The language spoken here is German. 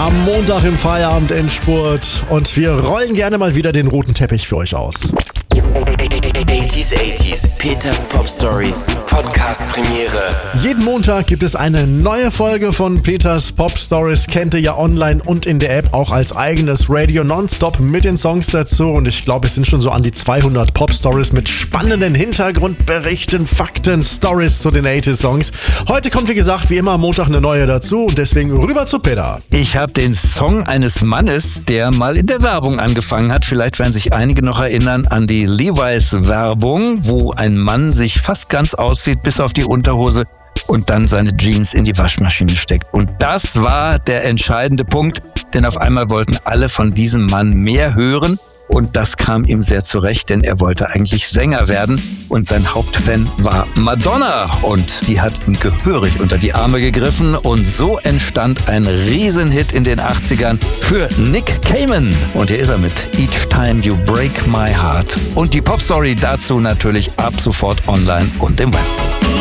am Montag im Feierabend-Endspurt und wir rollen gerne mal wieder den roten Teppich für euch aus. 80s, Peters Pop Stories, Podcast Premiere. Jeden Montag gibt es eine neue Folge von Peters Pop Stories. Kennt ihr ja online und in der App auch als eigenes Radio nonstop mit den Songs dazu. Und ich glaube, es sind schon so an die 200 Pop Stories mit spannenden Hintergrundberichten, Fakten, Stories zu den 80s Songs. Heute kommt, wie gesagt, wie immer am Montag eine neue dazu und deswegen rüber zu Peter. Ich habe den Song eines Mannes, der mal in der Werbung angefangen hat. Vielleicht werden sich einige noch erinnern an die Levi's-Werbung, wo ein Mann sich fast ganz auszieht, bis auf die Unterhose und dann seine Jeans in die Waschmaschine steckt. Und das war der entscheidende Punkt, denn auf einmal wollten alle von diesem Mann mehr hören und das kam ihm sehr zurecht, denn er wollte eigentlich Sänger werden und sein Hauptfan war Madonna und die hat ihm gehörig unter die Arme gegriffen und so entstand ein Riesenhit in den 80ern für Nick Cayman und hier ist er mit Each Time You Break My Heart und die Popstory dazu natürlich ab sofort online und im Web.